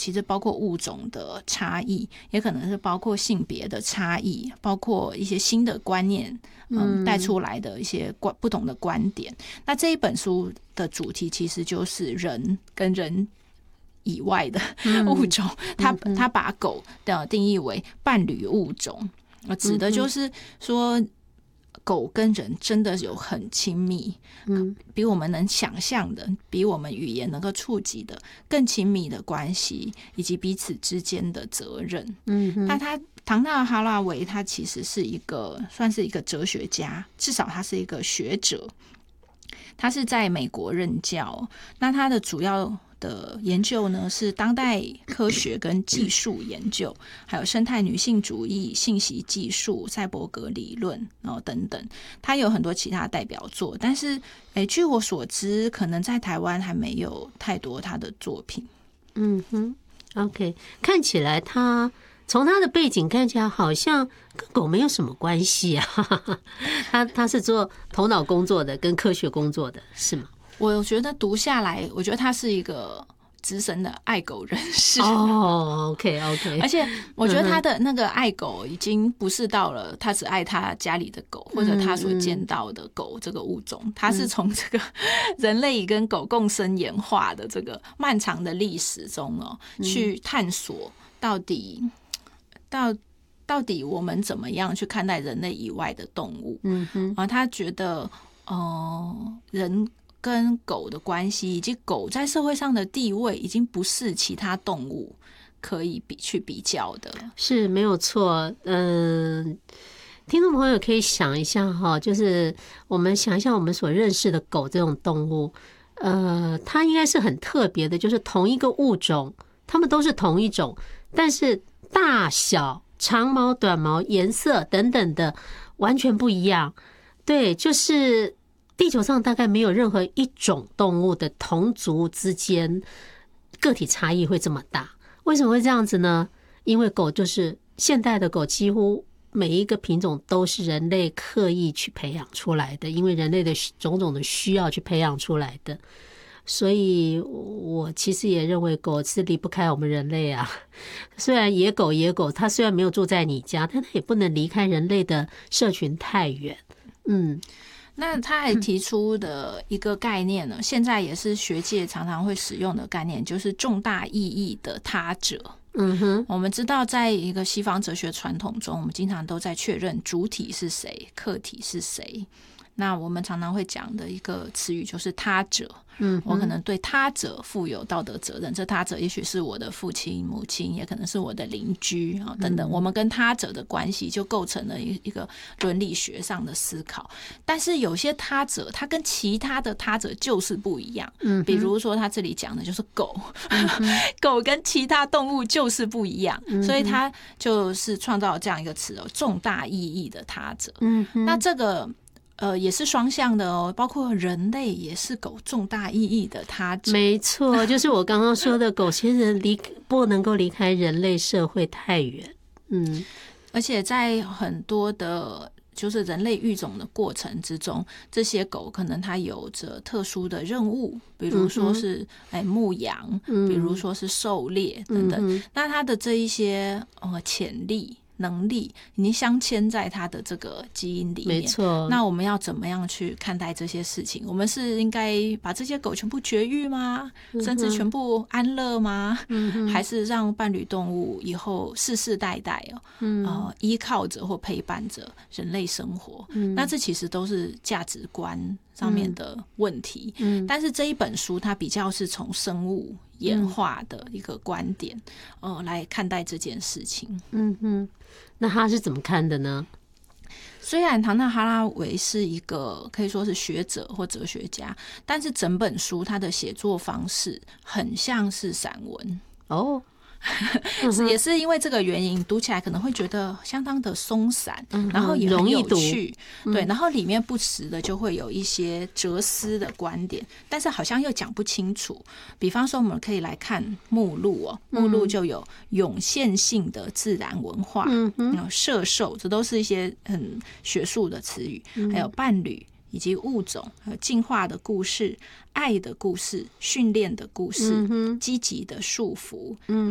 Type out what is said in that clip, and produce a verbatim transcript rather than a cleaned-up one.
其实包括物种的差异，也可能是包括性别的差异，包括一些新的观念嗯带出来的一些不同的观点。那这一本书的主题其实就是人跟人以外的物种，他他把狗的定义为伴侣物种，指的就是说狗跟人真的有很亲密，嗯，比我们能想象的，比我们语言能够触及的更亲密的关系，以及彼此之间的责任。嗯，但他唐纳哈拉维他其实是一个算是一个哲学家，至少他是一个学者，他是在美国任教。那他的主要的研究呢是当代科学跟技术研究，还有生态女性主义、信息技术、赛博格理论，然后等等。他有很多其他代表作，但是诶，据我所知，可能在台湾还没有太多他的作品。 嗯哼 ，OK， 看起来他从他的背景看起来好像跟狗没有什么关系啊。他他是做头脑工作的，跟科学工作的，是吗？ 我觉得读下来，我觉得他是一个资深的爱狗人士。 哦 ，OK OK， 而且我觉得他的那个爱狗已经不是到了他只爱他家里的狗，或者他所见到的狗这个物种，他是从这个人类跟狗共生演化的这个漫长的历史中哦，去探索到底到到底我们怎么样去看待人类以外的动物。嗯哼，啊，他觉得呃人跟狗的关系，以及狗在社会上的地位，已经不是其他动物可以比去比较的。 是没有错。嗯，听众朋友可以想一下哈，就是我们想一下我们所认识的狗这种动物，呃，它应该是很特别的，就是同一个物种，它们都是同一种，但是大小、长毛、短毛、颜色等等的完全不一样。对，就是地球上大概没有任何一种动物的同族之间个体差异会这么大。为什么会这样子呢？因为狗就是现代的狗，几乎每一个品种都是人类刻意去培养出来的，因为人类的种种的需要去培养出来的。所以我其实也认为狗是离不开我们人类啊。虽然野狗野狗它虽然没有住在你家，但它也不能离开人类的社群太远。嗯， 那他还提出的一个概念呢，现在也是学界常常会使用的概念，就是重大意义的他者。嗯哼，我们知道在一个西方哲学传统中，我们经常都在确认主体是谁，客体是谁。那我们常常会讲的一个词语就是他者。嗯，我可能对他者负有道德责任，这他者也许是我的父亲、母亲，也可能是我的邻居啊等等。我们跟他者的关系就构成了一个伦理学上的思考。但是有些他者，他跟其他的他者就是不一样。嗯，比如说他这里讲的就是狗，嗯、狗跟其他动物就是不一样，嗯、所以他就是创造了这样一个词哦，重大意义的他者。嗯，那这个。呃，也是双向的哦，包括人类也是狗重大意义的他者。 没错，就是我刚刚说的，狗其实离不能够离开人类社会太远。嗯， 而且在很多的，就是人类育种的过程之中，这些狗可能它有着特殊的任务，比如说是哎牧羊，比如说是狩猎等等。嗯、那它的这一些呃潜力。能力已经镶嵌在它的这个基因里面， 没错。 那我们要怎么样去看待这些事情？我们是应该把这些狗全部绝育吗？嗯、甚至全部安乐吗？嗯、还是让伴侣动物以后世世代代哦，嗯、呃，依靠着或陪伴着人类生活？嗯、那这其实都是价值观上面的问题。嗯、但是这一本书它比较是从生物演化的一个观点，嗯、呃，来看待这件事情。 嗯哼。那他是怎么看的呢？ 虽然唐纳哈拉维是一个可以说是学者或哲学家，但是整本书他的写作方式很像是散文哦。也是因为这个原因，读起来可能会觉得相当的松散，嗯、然后也很有趣，嗯、对，然后里面不时的就会有一些哲思的观点，但是好像又讲不清楚。比方说，我们可以来看目录哦，目录就有涌现性的自然文化，嗯、有摄受，这都是一些很学术的词语，嗯、还有伴侣。以及物种、还有进化的故事、爱的故事、训练的故事、积极的束缚、